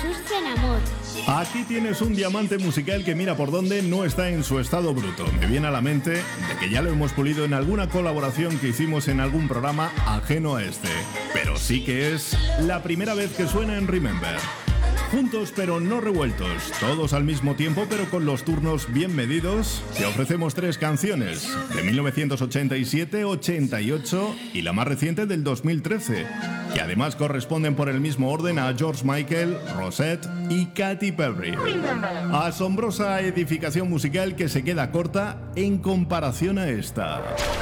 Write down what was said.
Jesús Amor. Aquí tienes un diamante musical que mira por dónde no está en su estado bruto. Me viene a la mente de que ya lo hemos pulido en alguna colaboración que hicimos en algún programa ajeno a este. Pero sí que es la primera vez que suena en Remember. Juntos pero no revueltos, todos al mismo tiempo pero con los turnos bien medidos, te ofrecemos 3 canciones, de 1987, 88 y la más reciente del 2013, que además corresponden por el mismo orden a George Michael, Rosette y Katy Perry. Asombrosa edificación musical que se queda corta en comparación a esta.